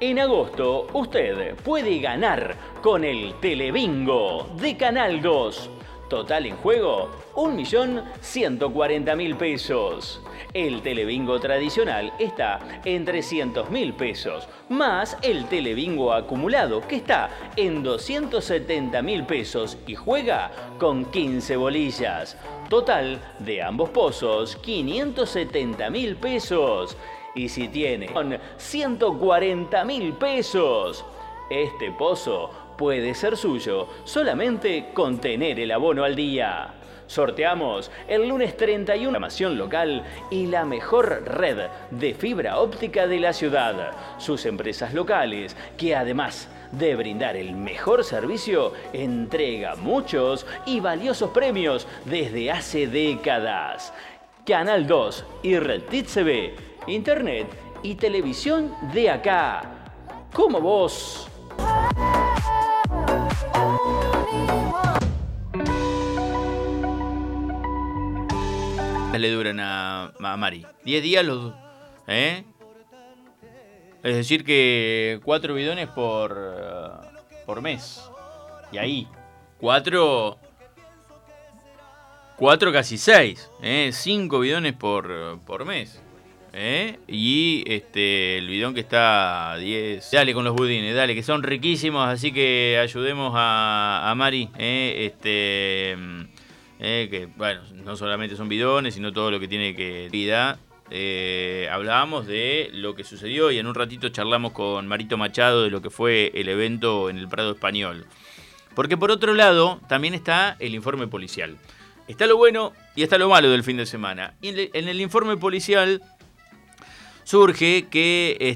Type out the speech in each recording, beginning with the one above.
En agosto, usted puede ganar con el Telebingo de Canal 2. Total en juego, 1.140.000 pesos. El Telebingo tradicional está en 300.000 pesos, más el Telebingo acumulado, que está en 270.000 pesos y juega con 15 bolillas. Total de ambos pozos, 570.000 pesos. Y si tiene 140.000 pesos, este pozo puede ser suyo solamente con tener el abono al día. Sorteamos el lunes 31 programación local y la mejor red de fibra óptica de la ciudad. Sus empresas locales, que además de brindar el mejor servicio, entrega muchos y valiosos premios desde hace décadas. Canal 2 y Red TV, Internet y televisión de acá. Como vos. Le duran a Mari 10 días los es decir que 4 bidones por mes, y ahí 4 casi 6, 5 bidones por mes, y el bidón que está a 10. Dale con los budines, dale, que son riquísimos, así que ayudemos a Mari, que bueno, no solamente son bidones, sino todo lo que tiene que vida. Hablábamos de lo que sucedió y en un ratito charlamos con Marito Machado de lo que fue el evento en el Prado Español. Porque por otro lado también está el informe policial. Está lo bueno y está lo malo del fin de semana. Y en el informe policial surge que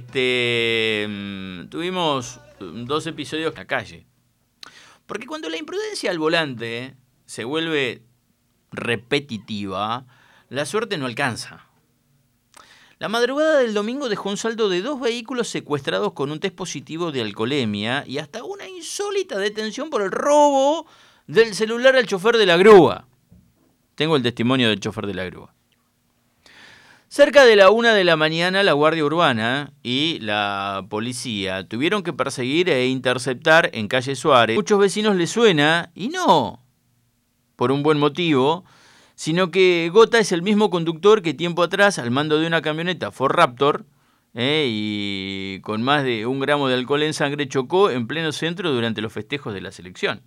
tuvimos 2 episodios en la calle. Porque cuando la imprudencia al volante se vuelve repetitiva, la suerte no alcanza. La madrugada del domingo dejó un saldo de 2 vehículos secuestrados con un test positivo de alcoholemia y hasta una insólita detención por el robo del celular al chofer de la grúa. Tengo el testimonio del chofer de la grúa. Cerca de la 1 de la mañana, la Guardia Urbana y la policía tuvieron que perseguir e interceptar en calle Suárez. Muchos vecinos les suena, y no por un buen motivo, sino que Gota es el mismo conductor que tiempo atrás, al mando de una camioneta Ford Raptor, y con más de 1 gramo de alcohol en sangre, chocó en pleno centro durante los festejos de la selección.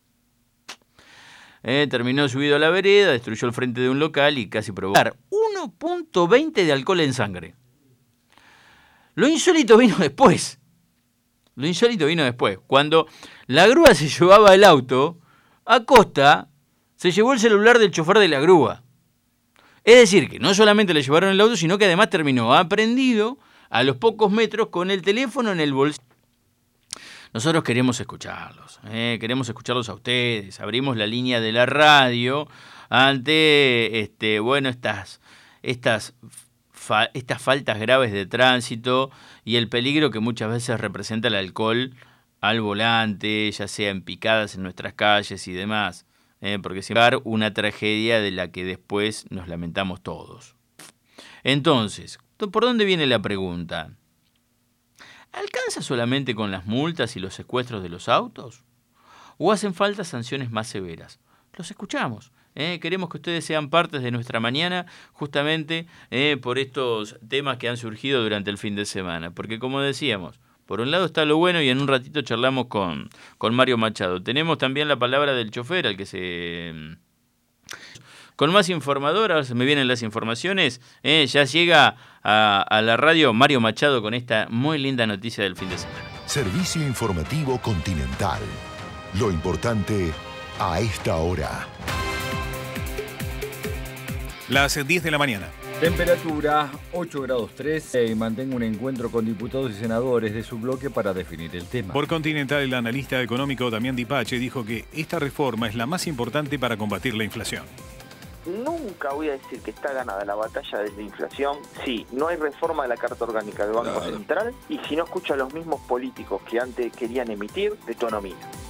Terminó subido a la vereda, destruyó el frente de un local y casi provocó 1.20 de alcohol en sangre. Lo insólito vino después. Cuando la grúa se llevaba el auto, Acosta se llevó el celular del chofer de la grúa. Es decir, que no solamente le llevaron el auto, sino que además terminó aprendido a los pocos metros con el teléfono en el bolsillo. Nosotros queremos escucharlos a ustedes. Abrimos la línea de la radio ante estas faltas graves de tránsito y el peligro que muchas veces representa el alcohol al volante, ya sea en picadas en nuestras calles y demás. Porque se va a dar una tragedia de la que después nos lamentamos todos. Entonces, ¿por dónde viene la pregunta? ¿Alcanza solamente con las multas y los secuestros de los autos? ¿O hacen falta sanciones más severas? Los escuchamos. Queremos que ustedes sean partes de nuestra mañana justamente por estos temas que han surgido durante el fin de semana. Porque como decíamos, por un lado está lo bueno y en un ratito charlamos con Mario Machado. Tenemos también la palabra del chofer al que se... Con más informador, se me vienen las informaciones, ya llega a la radio Mario Machado con esta muy linda noticia del fin de semana. Servicio informativo Continental. Lo importante a esta hora. Las 10 de la mañana. Temperatura 8 grados 3 y mantengo un encuentro con diputados y senadores de su bloque para definir el tema. Por Continental, el analista económico Damián Dipache dijo que esta reforma es la más importante para combatir la inflación. Nunca voy a decir que está ganada la batalla de la inflación si no hay reforma de la Carta Orgánica del Banco Central y si no escucha a los mismos políticos que antes querían emitir de economía.